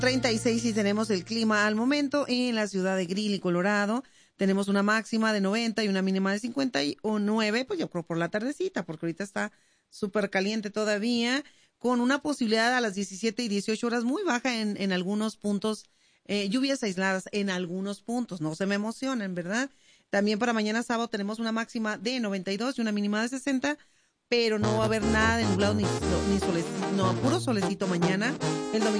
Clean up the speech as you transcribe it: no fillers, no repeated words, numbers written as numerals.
36 y tenemos el clima al momento en la ciudad de Greeley, Colorado. Tenemos una máxima de 90 y una mínima de 59, pues yo creo por la tardecita, porque ahorita está súper caliente todavía, con una posibilidad a las 17 y 18 horas muy baja en algunos puntos, lluvias aisladas en algunos puntos. No se me emocionen, ¿verdad? También para mañana sábado tenemos una máxima de 92 y una mínima de 60, pero no va a haber nada de nublado ni solecito, no, puro solecito mañana. El domingo